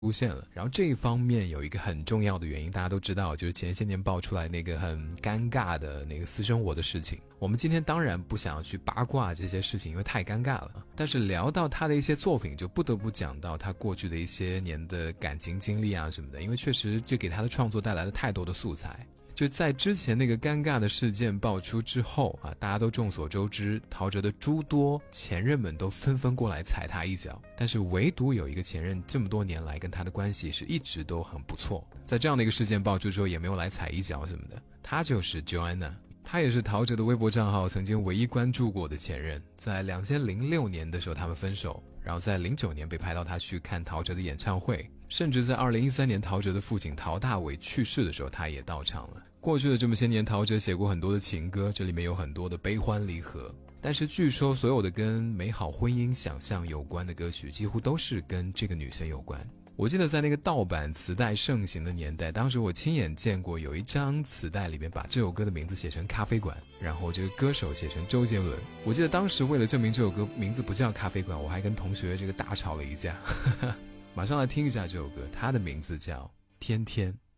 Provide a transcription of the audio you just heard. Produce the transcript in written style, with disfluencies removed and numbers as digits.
出现了。然后这一方面有一个很重要的原因，大家都知道，就是前些年爆出来那个很尴尬的那个私生活的事情。我们今天当然不想要去八卦这些事情，因为太尴尬了。但是聊到他的一些作品，就不得不讲到他过去的一些年的感情经历啊什么的，因为确实这给他的创作带来了太多的素材。就在之前那个尴尬的事件爆出之后啊，大家都众所周知，陶喆的诸多前任们都纷纷过来踩他一脚，但是唯独有一个前任这么多年来跟他的关系是一直都很不错，在这样的一个事件爆出之后也没有来踩一脚什么的，他就是 Joanna。他也是陶喆的微博账号曾经唯一关注过的前任，在2006年的时候他们分手，然后在09年被拍到他去看陶喆的演唱会，甚至在2013年陶喆的父亲陶大伟去世的时候他也到场了。过去的这么些年，陶喆写过很多的情歌，这里面有很多的悲欢离合，但是据说所有的跟美好婚姻想象有关的歌曲几乎都是跟这个女生有关。我记得在那个盗版磁带盛行的年代，当时我亲眼见过有一张磁带里面把这首歌的名字写成咖啡馆，然后这个歌手写成周杰伦。我记得当时为了证明这首歌名字不叫咖啡馆，我还跟同学这个大吵了一架。马上来听一下这首歌，它的名字叫天天。